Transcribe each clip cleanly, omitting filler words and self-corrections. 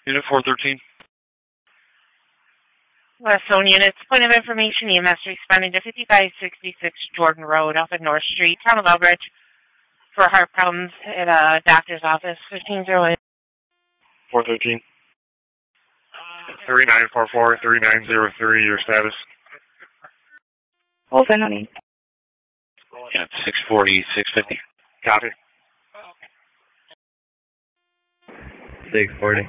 Unit 413. West Zone units, point of information, EMS responding to 5566 Jordan Road off of North Street, town of Elbridge, for heart problems at a doctor's office, 1508. 413. 3944, 3903, your status. Hold on, honey. Yeah, 640, 650. Copy. 640.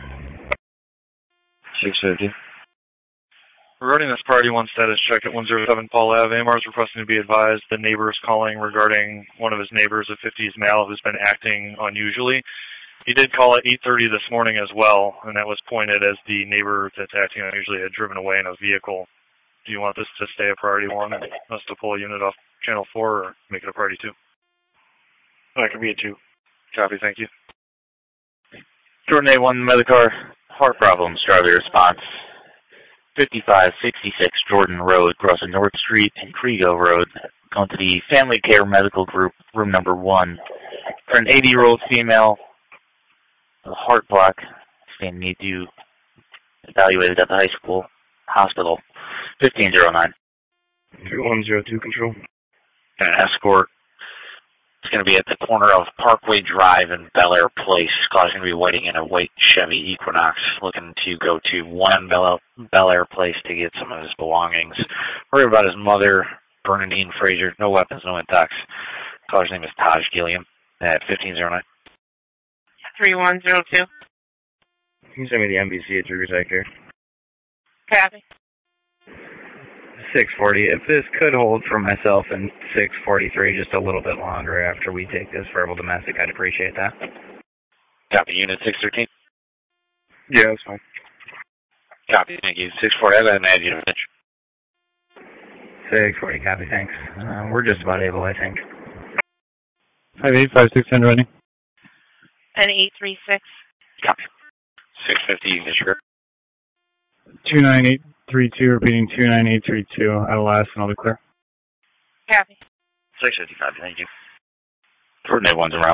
650. Regarding this priority 1 status check at 107 Paul Ave, AMR is requesting to be advised the neighbor is calling regarding one of his neighbors, a 50s male, who's been acting unusually. He did call at 8:30 this morning as well, and that was pointed as the neighbor that's acting unusually had driven away in a vehicle. Do you want this to stay a priority 1 and us to pull a unit off channel 4 or make it a priority 2? That could be a 2. Copy, thank you. Jordan A1 Medicar, heart problems, driver response. 5566 Jordan Road, crossing North Street and Crego Road, going to the Family Care Medical Group, room number 1. For an 80-year-old female, a heart block, they need to evaluated at the high school hospital. 1509. 3102 control. An escort. It's going to be at the corner of Parkway Drive and Bel Air Place. Car's going to be waiting in a white Chevy Equinox, looking to go to 1 Bel Air Place to get some of his belongings. Worry about his mother, Bernadine Fraser. No weapons, no intox. Car's name is Taj Gilliam at 1509. 3102. Can you send me the MVC at Trigger Sector? Copy. 640. If this could hold for myself in 643 just a little bit longer after we take this verbal domestic, I'd appreciate that. Copy, unit 613. Yeah, that's fine. Copy, thank you. 640, I've got an add unit. 640, copy, thanks. We're just about able, I think. 585610 ready. And 836. Copy. 650, you can get your 29832, repeating 29832. I'll last and I'll be clear. Copy. 655, thank you. Jordan A1's en route.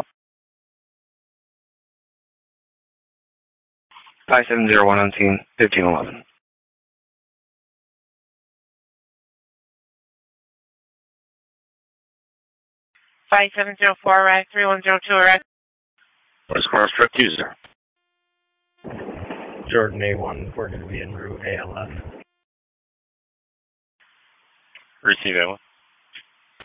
5701 on scene, 1511. 5704, arrive. 3102, arrive. Where's Cross Truck User? Jordan A1, we're going to be en route ALF. Receive A1.